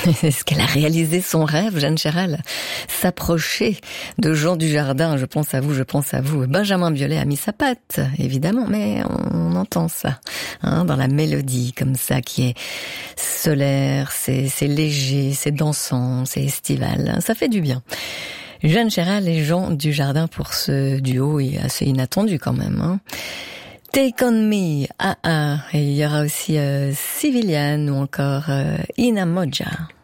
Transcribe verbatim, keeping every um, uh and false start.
Est-ce qu'elle a réalisé son rêve, Jeanne Chéral? S'approcher de Jean Dujardin, je pense à vous, je pense à vous. Benjamin Biolay a mis sa patte, évidemment, mais on entend ça, hein, dans la mélodie, comme ça, qui est solaire, c'est, c'est léger, c'est dansant, c'est estival. Ça fait du bien. Jeanne Chéral et Jean Dujardin pour ce duo assez inattendu quand même, hein. Take on me, ah ah, et il y aura aussi euh, Civilian ou encore euh, Ina Moja.